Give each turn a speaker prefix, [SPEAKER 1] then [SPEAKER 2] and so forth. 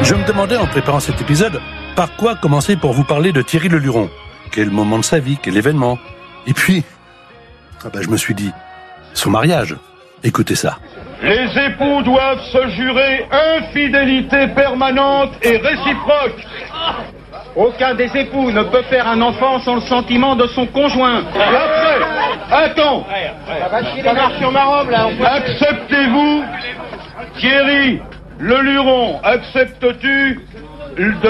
[SPEAKER 1] Je me demandais en préparant cet épisode, par quoi commencer pour vous parler de Thierry Leluron? Quel moment de sa vie, quel événement? Et puis, je me suis dit, son mariage. Écoutez ça.
[SPEAKER 2] Les époux doivent se jurer infidélité permanente et réciproque.
[SPEAKER 3] Aucun des époux ne peut faire un enfant sans le sentiment de son conjoint.
[SPEAKER 2] Et après, attends,
[SPEAKER 3] Ça marche sur ma robe, là.
[SPEAKER 2] acceptez-vous, Thierry Leluron, acceptes-tu de